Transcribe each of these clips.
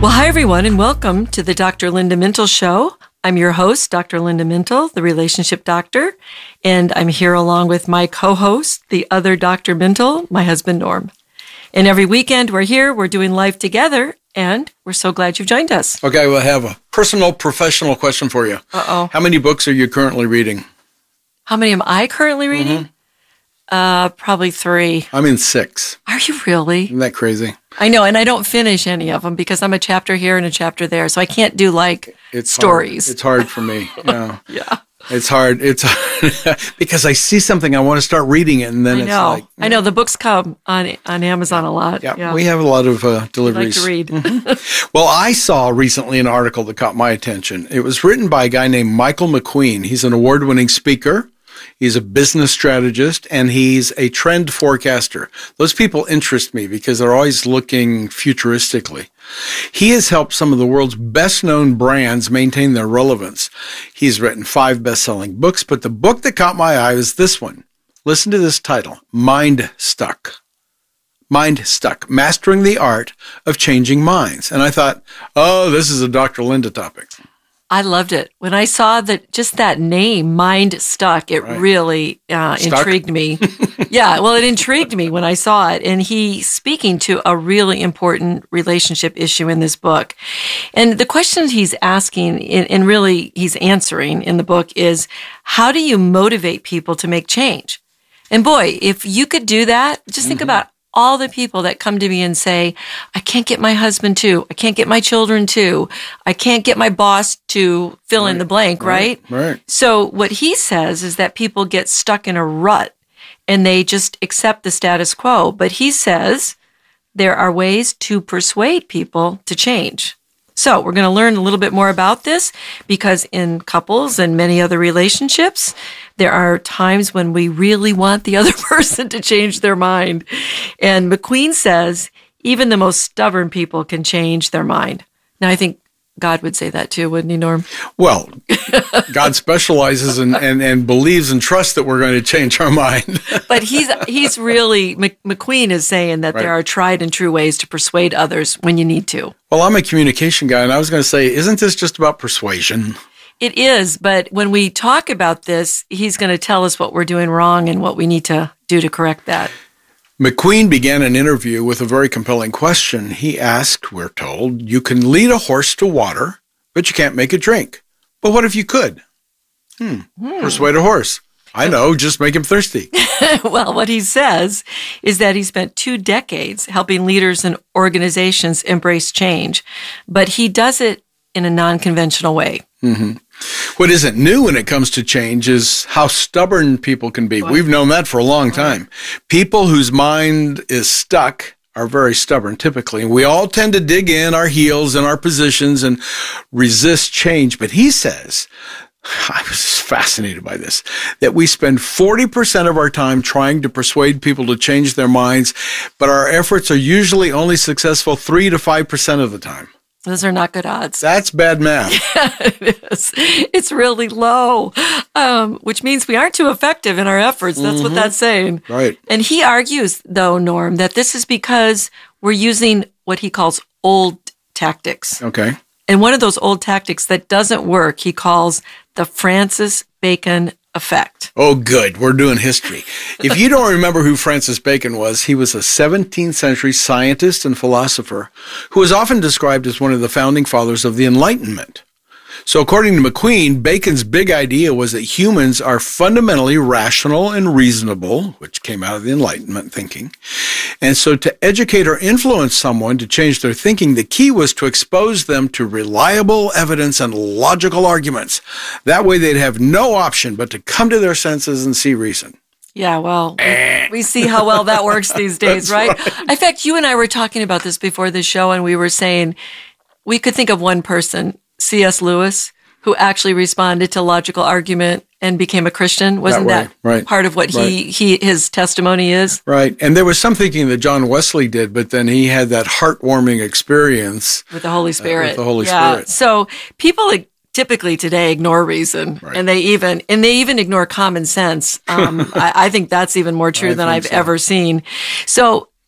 Well, hi, everyone, and welcome to the Dr. Linda Mintle Show. I'm your host, Dr. Linda Mintle, the relationship doctor, and I'm here along with my co-host, the other Dr. Mintle, my husband, Norm. And every weekend we're here, we're doing life together, and we're so glad you've joined us. Okay, we'll have a personal, professional question for you. Uh-oh. How many books are you currently reading? How many am I currently reading? Probably 3. I'm in 6. Are you really? Isn't that crazy? I know, and I don't finish any of them because I'm a chapter here and a chapter there, so I can't do It's stories. Hard. It's hard for me. Yeah. Yeah. It's hard. It's because I see something, I want to start reading it, and then I know the books come on Amazon a lot. Yeah, we have a lot of deliveries. I like to read. Well, I saw recently an article that caught my attention. It was written by a guy named Michael McQueen. He's an award-winning speaker. He's a business strategist, and he's a trend forecaster. Those people interest me because they're always looking futuristically. He has helped some of the world's best-known brands maintain their relevance. He's written 5 best-selling books, but the book that caught my eye was this one. Listen to this title, Mind Stuck. Mind Stuck, Mastering the Art of Changing Minds. And I thought, oh, this is a Dr. Linda topic. I loved it. When I saw that name, Mind Stuck, it really intrigued me. Yeah, well, it intrigued me when I saw it. And he's speaking to a really important relationship issue in this book. And the question he's asking, and really he's answering in the book, is how do you motivate people to make change? And boy, if you could do that, just think about all the people that come to me and say, I can't get my husband to, I can't get my children to, I can't get my boss to fill in the blank, right? Right. So what he says is that people get stuck in a rut and they just accept the status quo. But he says there are ways to persuade people to change. So we're going to learn a little bit more about this because in couples and many other relationships, there are times when we really want the other person to change their mind. And McQueen says even the most stubborn people can change their mind. Now, I think God would say that too, wouldn't he, Norm? Well, God specializes and believes and trusts that we're going to change our mind. But he's really, McQueen is saying that there are tried and true ways to persuade others when you need to. Well, I'm a communication guy, and I was going to say, isn't this just about persuasion? It is, but when we talk about this, he's going to tell us what we're doing wrong and what we need to do to correct that. McQueen began an interview with a very compelling question. He asked, we're told, you can lead a horse to water, but you can't make it drink. But what if you could? Persuade a horse. I know, just make him thirsty. Well, what he says is that he spent 2 decades helping leaders and organizations embrace change, but he does it in a non-conventional way. Mm-hmm. What isn't new when it comes to change is how stubborn people can be. We've known that for a long time. People whose mind is stuck are very stubborn typically. And we all tend to dig in our heels in our positions and resist change. But he says, I was fascinated by this, that we spend 40% of our time trying to persuade people to change their minds, but our efforts are usually only successful 3 to 5% of the time. Those are not good odds. That's bad math. Yeah, it is. It's really low, which means we aren't too effective in our efforts. That's what that's saying. Right. And he argues, though, Norm, that this is because we're using what he calls old tactics. Okay. And one of those old tactics that doesn't work, he calls the Francis Bacon effect. Oh, good. We're doing history. If you don't remember who Francis Bacon was, he was a 17th century scientist and philosopher who was often described as one of the founding fathers of the Enlightenment. So according to McQueen, Bacon's big idea was that humans are fundamentally rational and reasonable, which came out of the Enlightenment thinking. And so to educate or influence someone to change their thinking, the key was to expose them to reliable evidence and logical arguments. That way they'd have no option but to come to their senses and see reason. Yeah, well, we see how well that works these days, right? In fact, you and I were talking about this before the show, and we were saying we could think of one person, C.S. Lewis, who actually responded to logical argument and became a Christian. Wasn't that part of what his testimony is? Right. And there was some thinking that John Wesley did, but then he had that heartwarming experience with the Holy Spirit. Spirit. So people typically today ignore reason, and they even ignore common sense. I think that's even more true than I've ever seen. So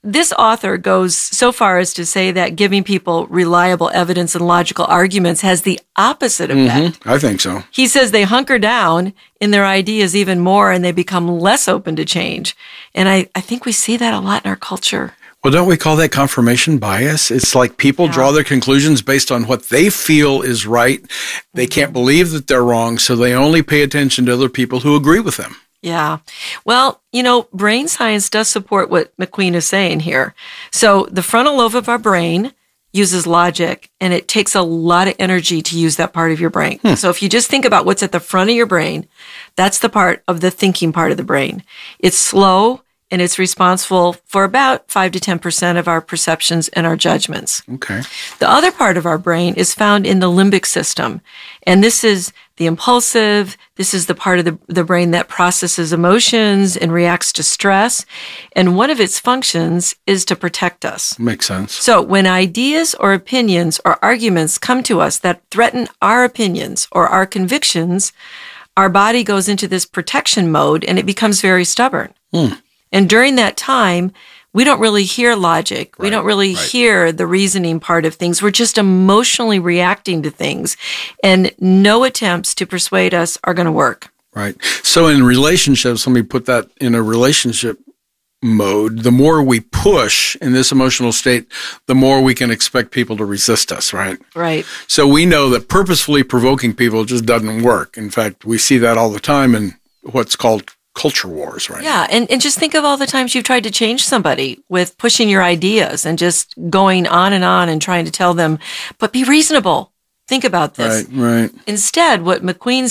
this author goes so far as to say that giving people reliable evidence and logical arguments has the opposite effect. I think so. He says they hunker down in their ideas even more and they become less open to change. And I think we see that a lot in our culture. Well, don't we call that confirmation bias? It's like people draw their conclusions based on what they feel is right. They can't believe that they're wrong, so they only pay attention to other people who agree with them. Yeah. Well, brain science does support what McQueen is saying here. So the frontal lobe of our brain uses logic, and it takes a lot of energy to use that part of your brain. So if you just think about what's at the front of your brain, that's the part of the thinking part of the brain. It's slow, and it's responsible for about 5 to 10% of our perceptions and our judgments. Okay. The other part of our brain is found in the limbic system. And this is the impulsive. This is the part of the brain that processes emotions and reacts to stress. And one of its functions is to protect us. Makes sense. So when ideas or opinions or arguments come to us that threaten our opinions or our convictions, our body goes into this protection mode and it becomes very stubborn. And during that time, we don't really hear logic. We don't really hear the reasoning part of things. We're just emotionally reacting to things. And no attempts to persuade us are going to work. Right. So in relationships, let me put that in a relationship mode. The more we push in this emotional state, the more we can expect people to resist us, right? Right. So we know that purposefully provoking people just doesn't work. In fact, we see that all the time in what's called culture wars, right? Yeah, and just think of all the times you've tried to change somebody with pushing your ideas and just going on and trying to tell them, but be reasonable. Think about this. Right. Instead, what McQueen